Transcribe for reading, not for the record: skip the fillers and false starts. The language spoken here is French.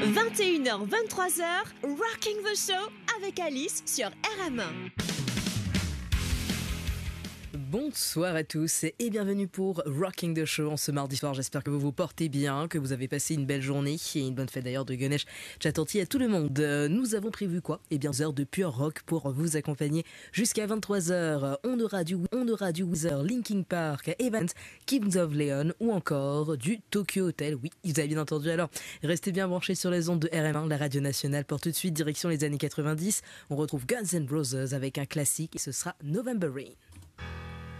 21h, 23h, Rocking the Show avec Alice sur RM1. Bonsoir à tous et bienvenue pour Rocking the Show en ce mardi soir. J'espère que vous vous portez bien, que vous avez passé une belle journée et une bonne fête d'ailleurs de Ganesh Chaturthi à tout le monde. Nous avons prévu quoi ? Eh bien, 2 heures de pur rock pour vous accompagner jusqu'à 23h. On aura du Weezer, Linkin Park, Evans, Kings of Leon ou encore du Tokyo Hotel. Oui, vous avez bien entendu. Alors, restez bien branchés sur les ondes de RM1, la radio nationale. Pour tout de suite, direction les années 90. On retrouve Guns N' Roses avec un classique et ce sera November Rain.